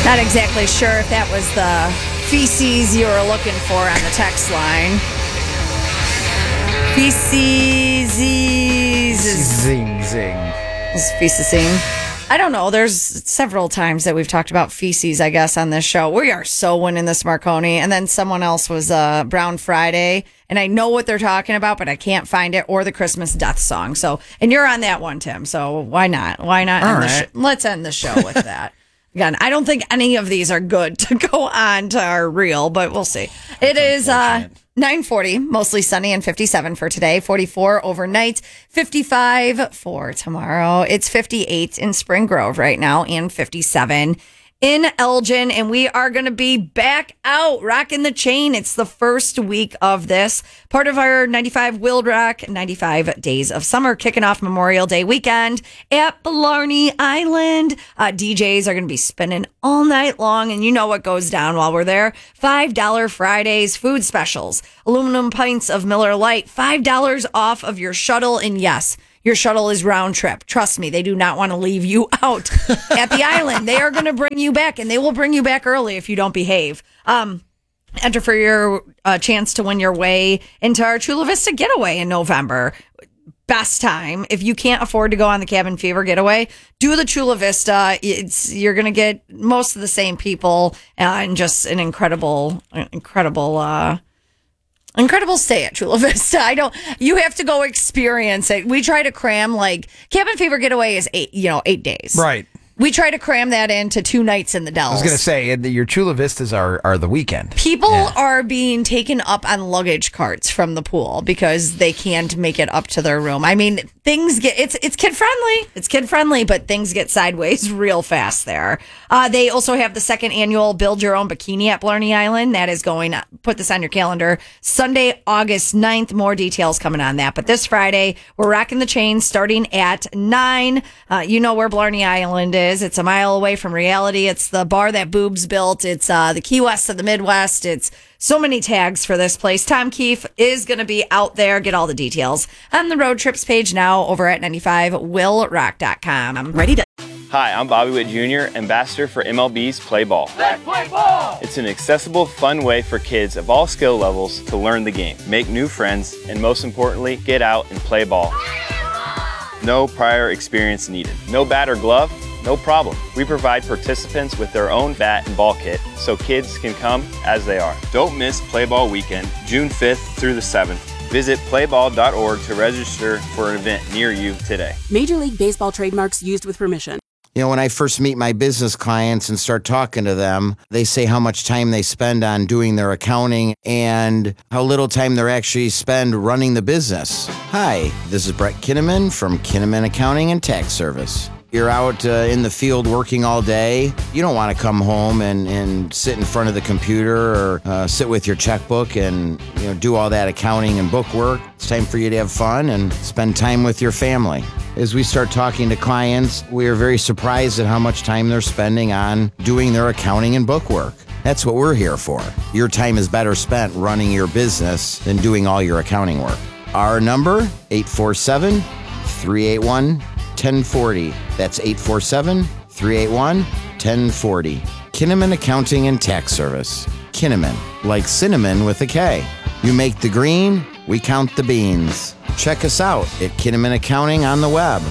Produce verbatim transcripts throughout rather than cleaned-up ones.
Not exactly sure if that was the feces you were looking for on the text line. Feces. Zing, zing. Is fecesing. I don't know. There's several times that we've talked about feces, I guess, on this show. We are so winning this Marconi. And then someone else was uh, Brown Friday. And I know what they're talking about, but I can't find it, or the Christmas death song. So, and you're on that one, Tim. So why not? Why not? All end right. the sh- Let's end the show with that. Again, I don't think any of these are good to go on to our reel, but we'll see. It is uh, nine forty, mostly sunny, and fifty-seven for today, forty-four overnight, fifty-five for tomorrow. It's fifty-eight in Spring Grove right now, and fifty-seven in Elgin, and we are going to be back out rocking the chain. It's the first week of this, part of our ninety-five Wild Rock ninety-five Days of Summer, kicking off Memorial Day weekend at Blarney Island. Uh, D Js are going to be spinning all night long, and you know what goes down while we're there. five dollars Fridays, food specials, aluminum pints of Miller Lite, five dollars off of your shuttle, and yes, your shuttle is round trip. Trust me, they do not want to leave you out at the island. They are going to bring you back, and they will bring you back early if you don't behave. Um, enter for your uh, chance to win your way into our Chula Vista getaway in November. Best time. If you can't afford to go on the Cabin Fever getaway, do the Chula Vista. It's you're going to get most of the same people and just an incredible, incredible, uh, Incredible stay at Chula Vista. I don't, you have to go experience it. We try to cram, like, Cabin Fever getaway is eight, you know, eight days. Right. We try to cram that into two nights in the Dells. I was going to say, your Chula Vistas are, are the weekend. People Yeah. are being taken up on luggage carts from the pool because they can't make it up to their room. I mean, things get, it's it's kid friendly. It's kid friendly, but things get sideways real fast there. Uh, they also have the second annual Build Your Own Bikini at Blarney Island. That is going, put this on your calendar, Sunday, August ninth. More details coming on that. But this Friday, we're rocking the chain starting at nine. Uh, you know where Blarney Island is. It's a mile away from reality. It's the bar that Boobs built. It's uh, the Key West of the Midwest. It's so many tags for this place. Tom Keefe is going to be out there. Get all the details on the road trips page now over at ninety-five will rock dot com. I'm ready to. Hi, I'm Bobby Witt Junior, ambassador for M L B's Play Ball. Let's play ball! It's an accessible, fun way for kids of all skill levels to learn the game, make new friends, and most importantly, get out and play ball. No prior experience needed. No bat or glove? No problem. We provide participants with their own bat and ball kit so kids can come as they are. Don't miss Play Ball Weekend, June fifth through the seventh. Visit play ball dot org to register for an event near you today. Major League Baseball trademarks used with permission. You know, when I first meet my business clients and start talking to them, they say how much time they spend on doing their accounting and how little time they actually spend running the business. Hi, this is Brett Kinnaman from Kinnaman Accounting and Tax Service. You're out uh, in the field working all day. You don't want to come home and, and sit in front of the computer or uh, sit with your checkbook and, you know, do all that accounting and book work. It's time for you to have fun and spend time with your family. As we start talking to clients, we are very surprised at how much time they're spending on doing their accounting and book work. That's what we're here for. Your time is better spent running your business than doing all your accounting work. Our number, eight four seven, three eight one, one oh four oh. That's eight four seven, three eight one, one oh four oh. Kinnaman Accounting and Tax Service. Kinnaman, like cinnamon with a K. You make the green, we count the beans. Check us out at Kinnaman Accounting on the web.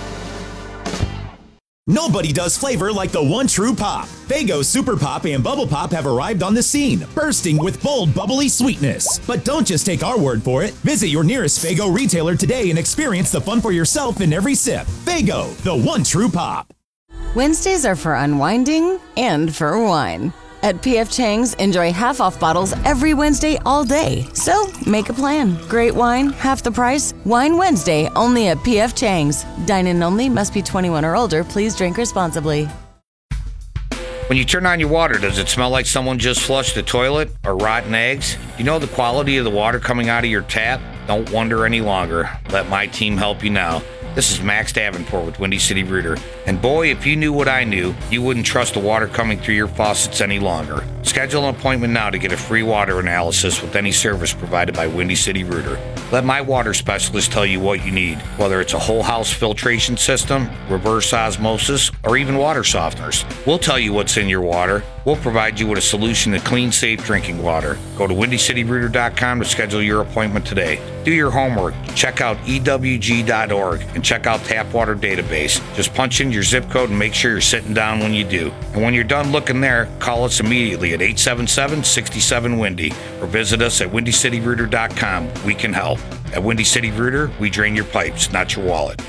Nobody does flavor like the one true pop. Faygo Super Pop and Bubble Pop have arrived on the scene, bursting with bold, bubbly sweetness. But don't just take our word for it. Visit your nearest Faygo retailer today and experience the fun for yourself in every sip. Faygo, the one true pop. Wednesdays are for unwinding and for wine. At P F Chang's, enjoy half-off bottles every Wednesday all day. So, make a plan. Great wine, half the price. Wine Wednesday, only at P F Chang's. Dine-in only, must be twenty-one or older. Please drink responsibly. When you turn on your water, does it smell like someone just flushed the toilet or rotten eggs? You know the quality of the water coming out of your tap? Don't wonder any longer. Let my team help you now. This is Max Davenport with Windy City Rooter. And boy, if you knew what I knew, you wouldn't trust the water coming through your faucets any longer. Schedule an appointment now to get a free water analysis with any service provided by Windy City Rooter. Let my water specialist tell you what you need, whether it's a whole house filtration system, reverse osmosis, or even water softeners. We'll tell you what's in your water. We'll provide you with a solution to clean, safe drinking water. Go to windy city rooter dot com to schedule your appointment today. Do your homework. Check out E W G dot org and check out Tap Water Database. Just punch in your zip code and make sure you're sitting down when you do. And when you're done looking there, call us immediately at eight seven seven, six seven, windy or visit us at windy city rooter dot com. We can help. At Windy City Rooter, we drain your pipes, not your wallet.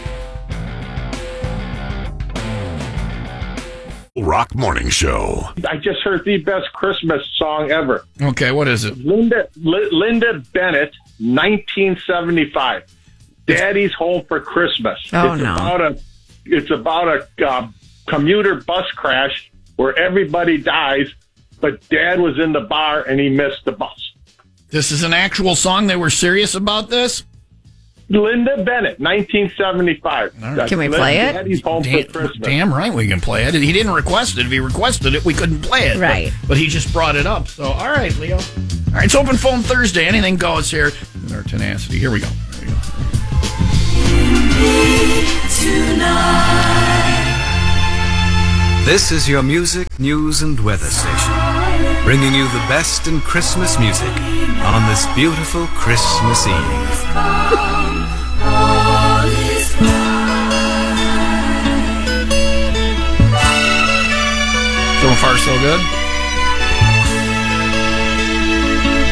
Rock Morning Show. I just heard the best Christmas song ever. Okay, what is it? Linda L- Linda Bennett, nineteen seventy-five. Daddy's Home for Christmas. Oh, it's no. About a, it's about a uh, commuter bus crash where everybody dies, but Dad was in the bar and he missed the bus. This is an actual song? They were serious about this? Linda Bennett, nineteen seventy-five. Right. Can we play it? Daddy's Home Damn, for Christmas. damn right we can play it. He didn't request it. If he requested it, we couldn't play it. Right. But, but he just brought it up. So, all right, Leo. All right, it's Open Phone Thursday. Anything goes here in our tenacity. Here we go. Here we go. This is your music, news, and weather station, bringing you the best in Christmas music on this beautiful Christmas Eve. So far, so good?